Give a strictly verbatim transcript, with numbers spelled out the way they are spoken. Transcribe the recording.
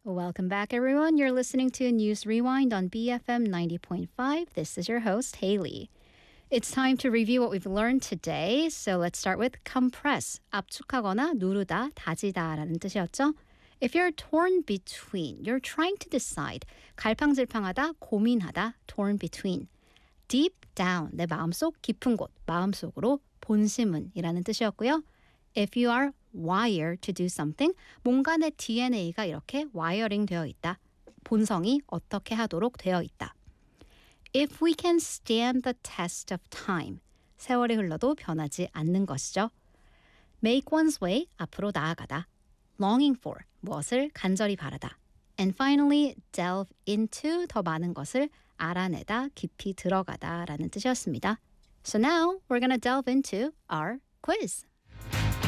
Welcome back, everyone. You're listening to News Rewind on B F M ninety point five. This is your host, Haley. It's time to review what we've learned today. So let's start with compress. 압축하거나 누르다, 다지다라는 뜻이었죠. If you're torn between, you're trying to decide. 갈팡질팡하다, 고민하다, torn between. Deep down, 내 마음속 깊은 곳, 마음속으로 본심은 이라는 뜻이었고요. If you are wired to do something, 뭔가 내 디엔에이가 이렇게 와이어링 되어 있다. 본성이 어떻게 하도록 되어 있다. If we can stand the test of time, 세월이 흘러도 변하지 않는 것이죠. Make one's way, 앞으로 나아가다. Longing for, 무엇을 간절히 바라다. And finally, delve into, 더 많은 것을 알아내다, 깊이 들어가다 라는 뜻이었습니다. So now, we're gonna delve into our quiz.